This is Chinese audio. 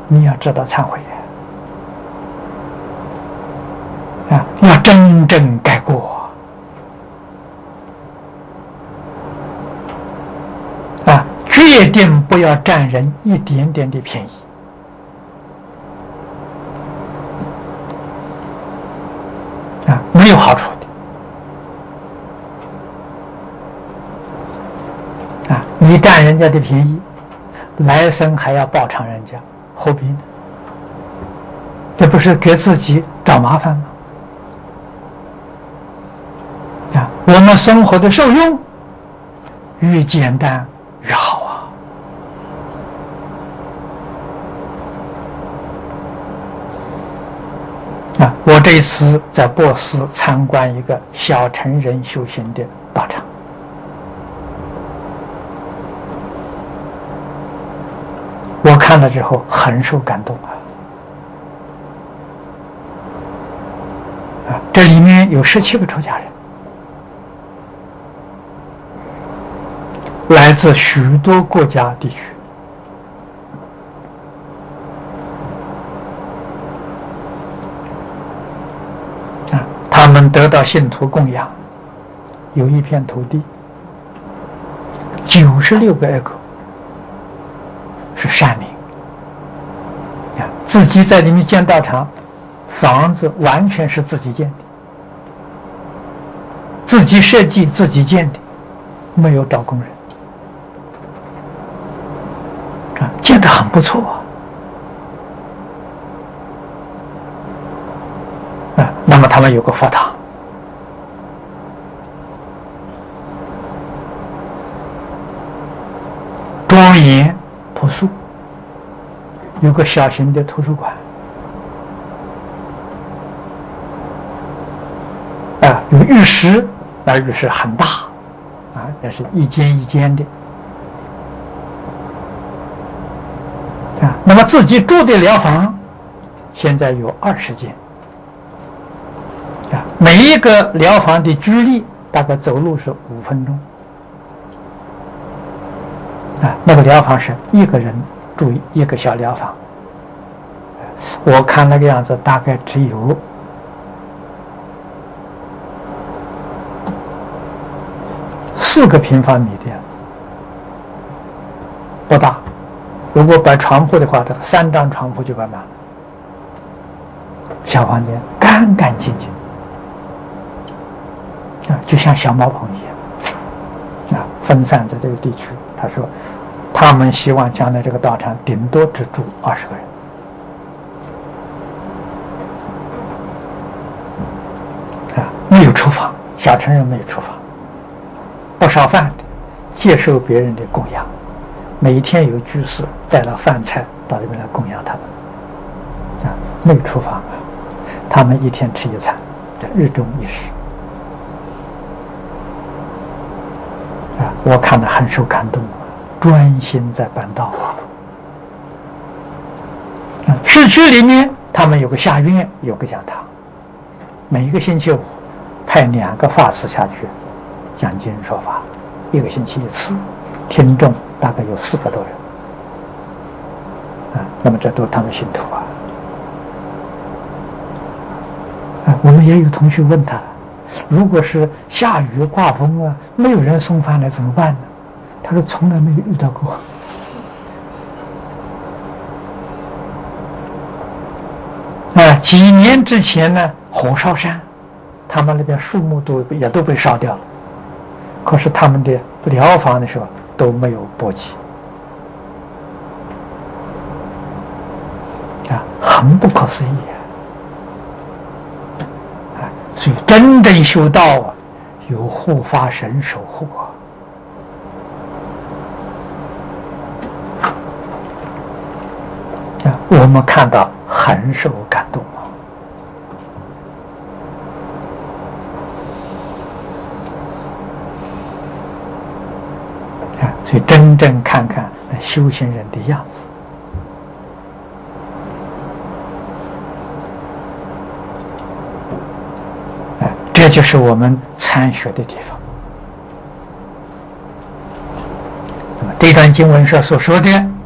你要知道忏悔呀，要真正改过决定不要占人一点点的便宜没有好处的你占人家的便宜，来生还要报偿人家，何必呢？这不是给自己找麻烦吗？我们生活的受用越简单越好我这一次在波斯参观一个小乘人修行的道场，我看了之后很受感动这里面有17个出家人，来自许多国家地区他们得到信徒供养，有一片土地，96个acre是山林自己在里面建道场，房子完全是自己建的，自己设计自己建的，没有找工人建得很不错那么他们有个佛堂，庄严朴素，有个小型的图书馆有浴室，浴室很大也是一间一间的那么自己住的疗房现在有20间每一个疗房的距离大概走路是5分钟那个疗房是一个人住一个小疗房，我看那个样子大概只有4个平方米的样子，不大。如果摆床铺的话，这3张床铺就摆满了。小房间干干净净就像小茅棚一样分散在这个地区。他说他们希望将来这个道场顶多只住20个人没有厨房，小乘人没有厨房，不烧饭的，接受别人的供养，每天有居士带了饭菜到这边来供养他们没有厨房他们一天吃一餐，日中一食我看得很受感动，专心在办道市区里面他们有个下院，有个讲堂，每一个星期五派2个法师下去讲经说法，1个星期1次，听众大概有4个多人那么这都是他们信徒我们也有同学问他，如果是下雨刮风没有人送饭来怎么办呢？他说从来没有遇到过几年之前呢，火烧山，他们那边树木也都被烧掉了，可是他们的疗房的时候都没有波及很不可思议所以真正修道有护法神守护我们看到很受感动所以真正看看那修行人的样子这就是我们参学的地方。那么这段经文上所说的